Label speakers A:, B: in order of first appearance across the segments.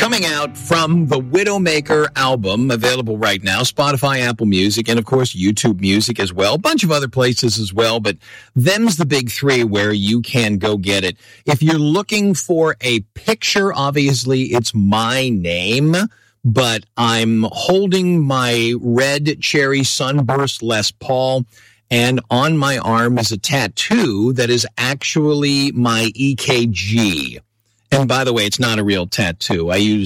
A: Coming out from the Widowmaker album, available right now, Spotify, Apple Music, and of course YouTube Music as well. A bunch of other places as well, but them's the big three where you can go get it. If you're looking for a picture, obviously it's my name, but I'm holding my red cherry sunburst Les Paul, and on my arm is a tattoo that is actually my EKG. And by the way, it's not a real tattoo.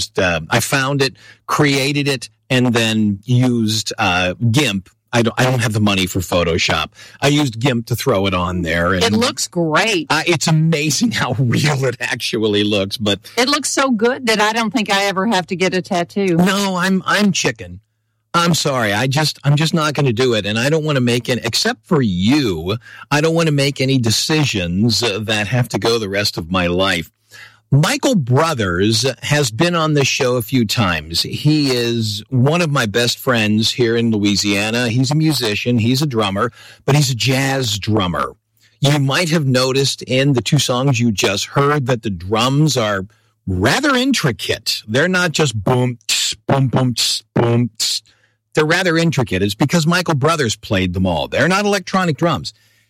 A: I found it, created it, and then used GIMP. I don't have the money for Photoshop. I used GIMP to throw it on there. And
B: it looks great.
A: It's amazing how real it actually looks. But
B: it looks so good that I don't think I ever have to get a tattoo.
A: No, I'm chicken. I'm sorry. I'm just not going to do it. And I don't want to make it, except for you, I don't want to make any decisions that have to go the rest of my life. Michael Brothers has been on the show a few times. He is one of my best friends here in Louisiana. He's a musician. He's a drummer, but he's a jazz drummer. You might have noticed in the two songs you just heard that the drums are rather intricate. They're not just boom, tss, boom, boom, tss, boom. Tss. They're rather intricate. It's because Michael Brothers played them all. They're not electronic drums.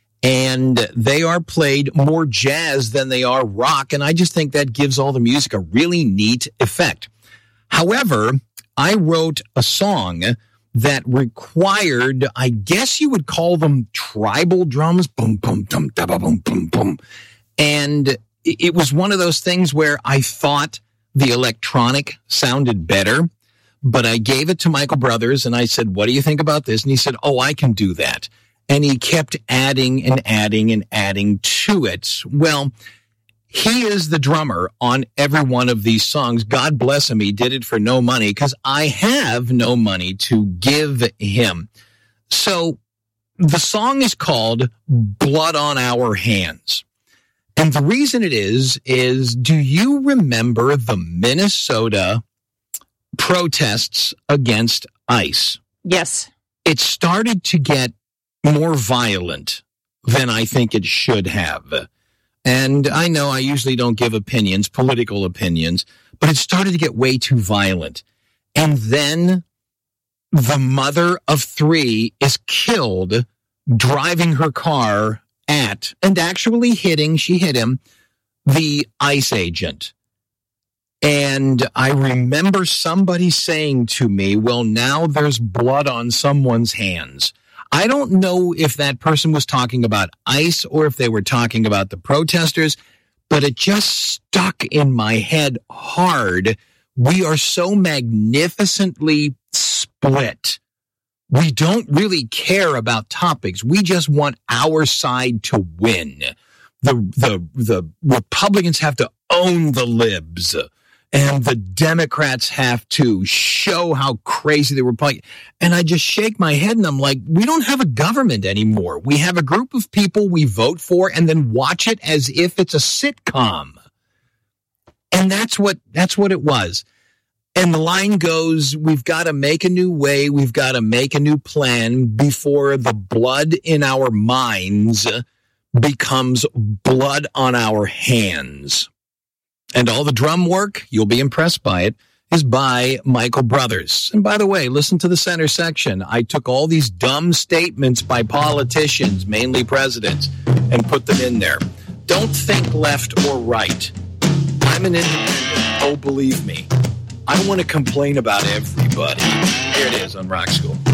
A: And they are played more jazz than they are rock, and I just think that gives all the music a really neat effect. However, I wrote a song that required, I guess you would call them tribal drums, boom, boom, dum, da, ba, boom, boom, boom. And it was one of those things where I thought the electronic sounded better, but I gave it to Michael Brothers, and I said, what do you think about this? And he said, oh, I can do that. And he kept adding and adding and adding to it. Well, he is the drummer on every one of these songs. God bless him. He did it for no money because I have no money to give him. So the song is called Blood on Our Hands. And the reason it is do you remember the Minnesota protests against ICE?
B: Yes.
A: It started to get more violent than I think it should have. And I know I usually don't give opinions, political opinions, but it started to get way too violent. And then the mother of three is killed driving her car at, and actually she hit him, the ICE agent. And I remember somebody saying to me, well, now there's blood on someone's hands. I don't know if that person was talking about ICE or if they were talking about the protesters, but it just stuck in my head hard. We are so magnificently split. We don't really care about topics. We just want our side to win. The Republicans have to own the libs. And the Democrats have to show how crazy the Republicans. And I just shake my head and I'm like, we don't have a government anymore. We have a group of people we vote for and then watch it as if it's a sitcom. And that's what it was. And the line goes, we've got to make a new way. We've got to make a new plan before the blood in our minds becomes blood on our hands. And all the drum work, you'll be impressed by it, is by Michael Brothers. And by the way, listen to the center section. I took all these dumb statements by politicians, mainly presidents, and put them in there. Don't think left or right. I'm an independent. Oh, believe me. I want to complain about everybody. Here it is on Rock School.